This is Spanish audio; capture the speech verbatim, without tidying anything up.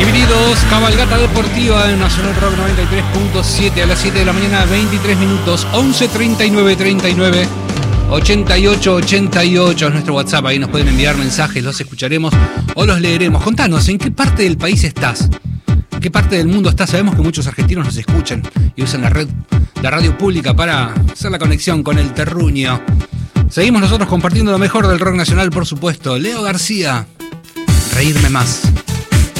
Bienvenidos, Cabalgata Deportiva en Nacional Rock noventa y tres punto siete a las siete de la mañana, veintitrés minutos, once treinta y nueve treinta y nueve, ochenta y ocho ochenta y ocho es nuestro WhatsApp, ahí nos pueden enviar mensajes, los escucharemos o los leeremos. Contanos, ¿en qué parte del país estás? ¿En qué parte del mundo estás? Sabemos que muchos argentinos nos escuchan y usan la red, la radio pública para hacer la conexión con el terruño. Seguimos nosotros compartiendo lo mejor del rock nacional, por supuesto. Leo García, Reírme Más.